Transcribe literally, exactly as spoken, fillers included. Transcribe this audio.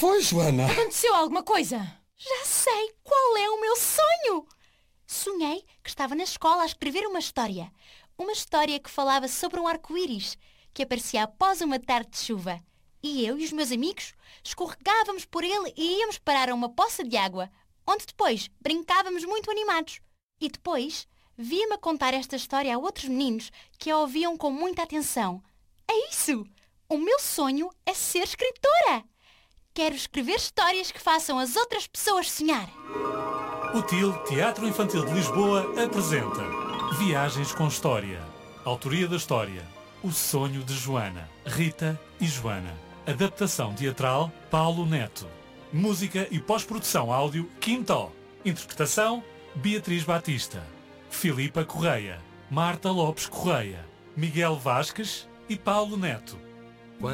foi, Joana? Aconteceu alguma coisa? Já sei qual é o meu sonho! Sonhei que estava na escola a escrever uma história. Uma história que falava sobre um arco-íris que aparecia após uma tarde de chuva. E eu e os meus amigos escorregávamos por ele e íamos parar a uma poça de água, onde depois brincávamos muito animados. E depois via-me a contar esta história a outros meninos que a ouviam com muita atenção. É isso! O meu sonho é ser escritora! Quero escrever histórias que façam as outras pessoas sonhar. O T I L Teatro Infantil de Lisboa apresenta Viagens com História. Autoria da história: O Sonho de Joana, Rita e Joana. Adaptação teatral: Paulo Neto. Música e pós-produção áudio: Quintó. Interpretação: Beatriz Batista, Filipa Correia, Marta Lopes Correia, Miguel Vasques e Paulo Neto.